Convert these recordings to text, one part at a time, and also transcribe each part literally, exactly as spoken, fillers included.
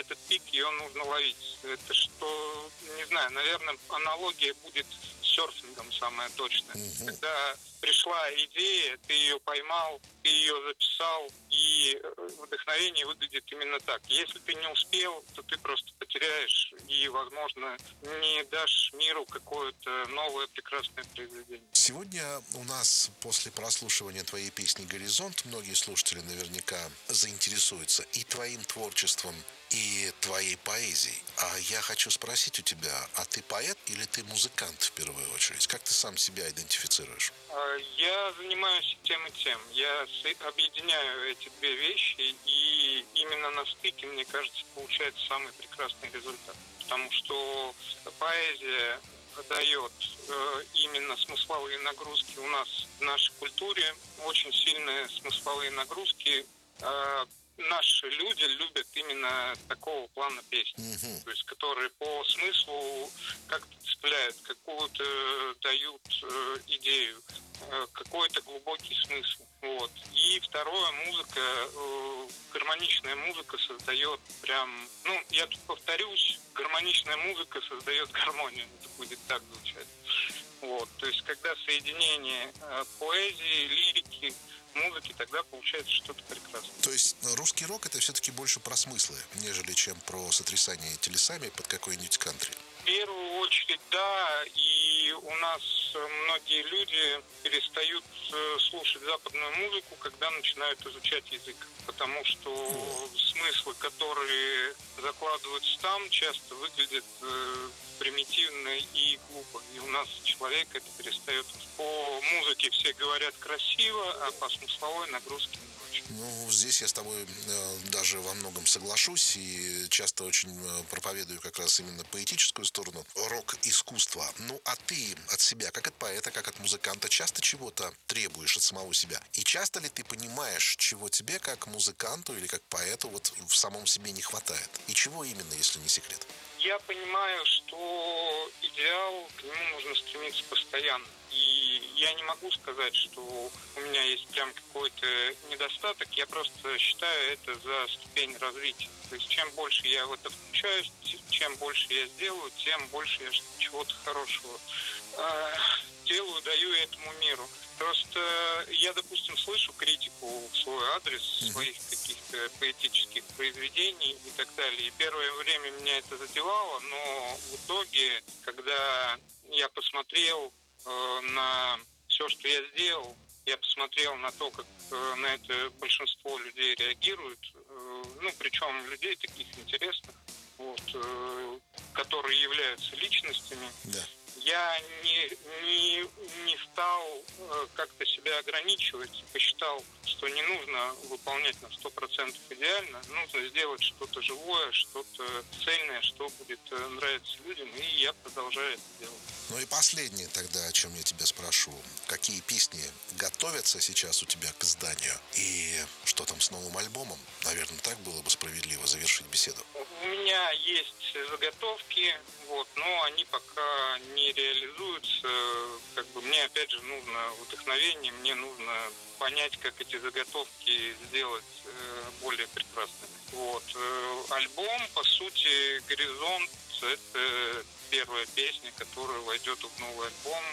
этот пик, ее нужно ловить. Это что, не знаю, наверное, аналогия будет с серфингом самая точная. Угу. Когда пришла идея, ты ее поймал, ты ее записал, и вдохновение выглядит именно так. Если ты не успел, то ты просто потеряешь и, возможно, не дашь миру какое-то новое прекрасное произведение. Сегодня у нас после прослушивания твоей песни «Горизонт» многие слушатели наверняка заинтересуются и твоим творчеством, и твоей поэзией. А я хочу спросить у тебя, а ты поэт или ты музыкант в первую очередь? Как ты сам себя идентифицируешь? Я занимаюсь тем и тем. Я объединяю эти две вещи, и именно на стыке, мне кажется, получается самый прекрасный результат. Потому что поэзия дает э, именно смысловые нагрузки. У нас в нашей культуре очень сильные смысловые нагрузки. Э, наши люди любят именно такого плана песни, Mm-hmm. то есть которые по смыслу как-то цепляют, какую-то дают э, идею, э, какой-то глубокий смысл. Вот. И второе, музыка, э, гармоничная музыка создает прям, ну, я тут повторюсь, гармоничная музыка создает гармонию, это будет так звучать. Вот. То есть, когда соединение э, поэзии, лирики, музыки, тогда получается что-то прекрасное. То есть русский рок — это все-таки больше про смыслы, нежели чем про сотрясание телесами под какой-нибудь кантри? В первую очередь, да, и у нас многие люди перестают слушать западную музыку, когда начинают изучать язык, потому что смыслы, которые закладываются там, часто выглядят э, примитивно и глупо, и у нас человек это перестает. По музыке все говорят красиво, а по смысловой нагрузке не очень. Ну, здесь я с тобой э, даже во многом соглашусь и часто очень э, проповедую как раз именно поэтическую сторону рок-искусства. Ну, а ты от себя, как от поэта, как от музыканта, часто чего-то требуешь от самого себя? И часто ли ты понимаешь, чего тебе, как музыканту или как поэту, вот в самом себе не хватает? И чего именно, если не секрет? Я понимаю, что идеал, к нему нужно стремиться постоянно. И я не могу сказать, что у меня есть прям какой-то недостаток. Я просто считаю это за ступень развития. То есть чем больше я в это включаюсь, чем больше я сделаю, тем больше я чего-то хорошего э, делаю, даю этому миру. Просто я, допустим, слышу критику в свой адрес своих каких-то поэтических произведений и так далее. И первое время меня это задевало, но в итоге, когда я посмотрел э, на все, что я сделал, я посмотрел на то, как э, на это большинство людей реагируют, э, ну, причем людей таких интересных, вот, э, которые являются личностями. Да. Я не, не, не стал э, как-то себя ограничивать, посчитал, что не нужно выполнять на сто процентов идеально, нужно сделать что-то живое, что-то цельное, что будет э, нравиться людям, и я продолжаю это делать. Ну и последнее тогда, о чем я тебя спрошу. Какие песни готовятся сейчас у тебя к изданию? И что там с новым альбомом? Наверное, так было бы справедливо завершить беседу. У меня есть заготовки, вот, но они пока не реализуются. Как бы мне, опять же, нужно вдохновение, мне нужно понять, как эти заготовки сделать э, более прекрасными. Вот. Э, альбом, по сути, «Горизонт» — это первая песня, которая войдет в новый альбом.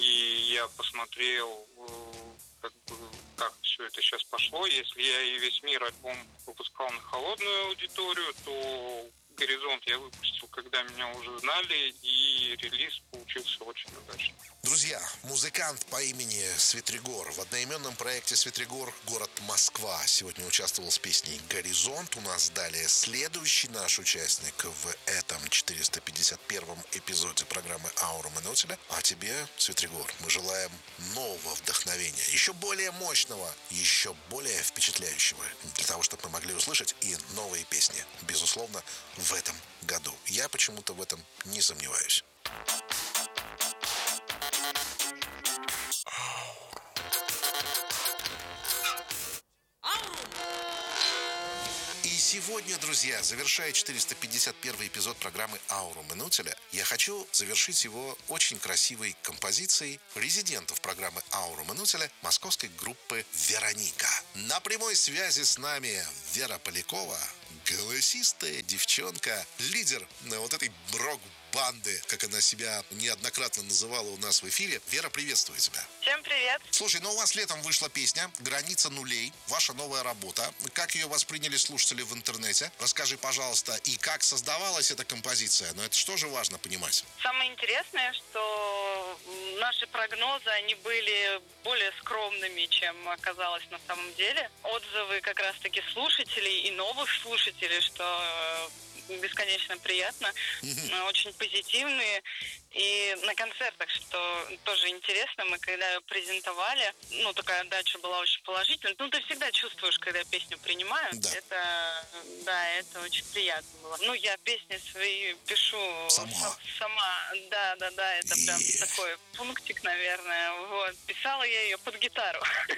И я посмотрел, э, как бы, как все это сейчас пошло. Если я и весь мир альбом выпускал на холодную аудиторию, то «Горизонт» я выпустил, когда меня уже знали, и релиз получился очень удачным. Друзья, музыкант по имени Светригор в одноименном проекте «Светригор. Город Москва» сегодня участвовал с песней «Горизонт». У нас далее следующий наш участник в этом четыреста пятьдесят первом эпизоде программы «Аура Мануцеля». А тебе, Светригор, мы желаем нового вдохновения, еще более мощного, еще более впечатляющего, для того, чтобы мы могли услышать и новые песни, безусловно, в этом году. Я почему-то в этом не сомневаюсь. И сегодня, друзья, завершая четыреста пятьдесят первый эпизод программы «Аура Мануцеля», я хочу завершить его очень красивой композицией резидентов программы «Аура Мануцеля» московской группы «Вероника». На прямой связи с нами Вера Полякова. Голосистая девчонка, лидер вот этой рок-банды, как она себя неоднократно называла у нас в эфире. Вера, приветствую тебя. Всем привет. Слушай, ну у вас летом вышла песня «Граница нулей», ваша новая работа. Как ее восприняли слушатели в интернете? Расскажи, пожалуйста, и как создавалась эта композиция? Но это что же важно понимать? Самое интересное, что наши прогнозы, они были более скромными, чем оказалось на самом деле. Отзывы как раз-таки слушателей и новых слушателей, что бесконечно приятно, mm-hmm. очень позитивные. И на концертах, что тоже интересно, мы когда ее презентовали, ну, такая отдача была очень положительная. Ну, ты всегда чувствуешь, когда песню принимают. Да. Это, да, это очень приятно было. Ну, я песни свои пишу сама. сама. Да, да, да, это yeah. прям такой пунктик, наверное. Вот. Писала я ее под гитару.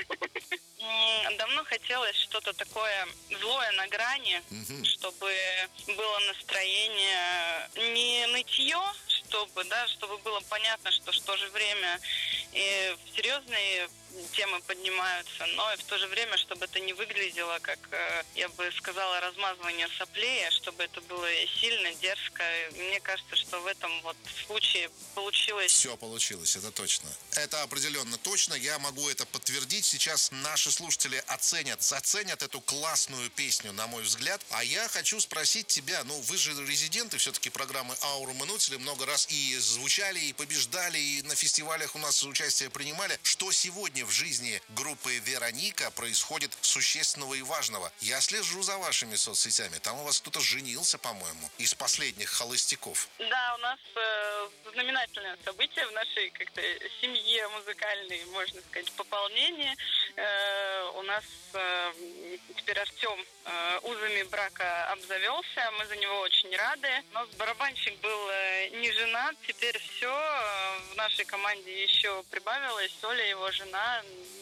Давно хотелось что-то такое злое на грани, mm-hmm. чтобы было настроение не нытье, чтобы, да, чтобы было понятно, что в то же время и серьезные темы поднимаются, но и в то же время, чтобы это не выглядело, как, я бы сказала, размазывание соплей, чтобы это было сильно, дерзко. Мне кажется, что в этом вот случае получилось... Все получилось, это точно. Это определенно точно, я могу это подтвердить. Сейчас наши слушатели оценят, заценят эту классную песню, на мой взгляд. А я хочу спросить тебя, ну, вы же резиденты все-таки программы «Аура Манутеля», много раз и звучали, и побеждали, и на фестивалях у нас участие принимали. Что сегодня в жизни группы «Вероника» происходит существенного и важного? Я слежу за вашими соцсетями. Там у вас кто-то женился, по-моему, из последних холостяков. Да, у нас э, знаменательное событие в нашей как-то семье музыкальной, можно сказать, пополнение. Э, у нас э, теперь Артем э, узами брака обзавелся. Мы за него очень рады. Но барабанщик был э, не женат. Теперь все. Э, в нашей команде еще прибавилось. Оля, его жена.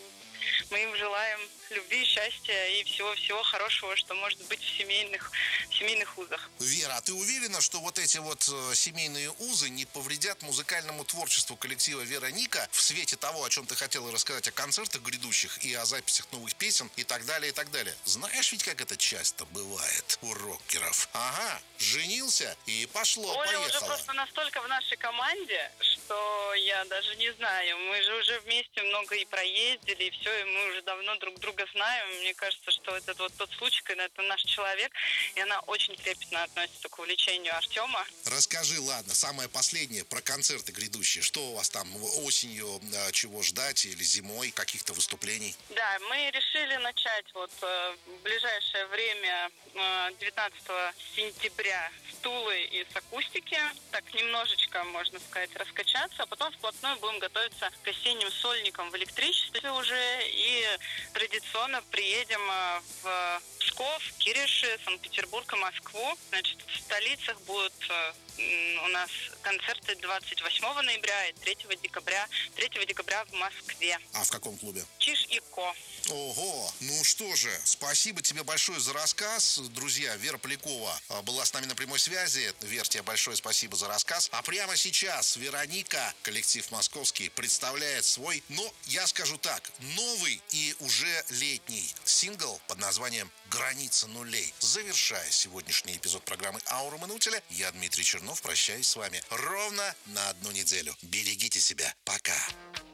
Мы им желаем любви, счастья и всего-всего хорошего, что может быть в семейных, в семейных узах. Вера, а ты уверена, что вот эти вот э, семейные узы не повредят музыкальному творчеству коллектива «Вероника» в свете того, о чем ты хотела рассказать, о концертах грядущих и о записях новых песен и так далее, и так далее? Знаешь ведь, как это часто бывает у рокеров? Ага, женился и пошло, Оля поехало. уже просто настолько в нашей команде, что я даже не знаю. Мы же уже вместе много и проездили, и все, и мы уже давно друг друга знаем. Мне кажется, что это вот тот случай, когда это наш человек, и она очень трепетно относится к увлечению Артема. Расскажи, ладно, самое последнее про концерты грядущие. Что у вас там осенью, чего ждать, или зимой, каких-то выступлений? Да, мы решили начать вот в ближайшее время, девятнадцатого сентября, с Тулы и с акустики. Так немножечко, можно сказать, раскачаться, а потом вплотную будем готовиться к осенним сольникам в электричестве уже, и традиционно приедем в Псков, Кириши, Санкт-Петербург и Москву. Значит, в столицах будут у нас концерты двадцать восьмого ноября и третьего декабря. третьего декабря в Москве. А в каком клубе? Чиж и Ко. Ого, ну что же, спасибо тебе большое за рассказ. Друзья, Вера Полякова была с нами на прямой связи. Вер, тебе большое спасибо за рассказ. А прямо сейчас Вероника, коллектив московский, представляет свой, ну, я скажу так, новый и уже летний сингл под названием «Граница нулей». Завершая сегодняшний эпизод программы «Аура Манутеля», я, Дмитрий Чернов, прощаюсь с вами ровно на одну неделю. Берегите себя. Пока.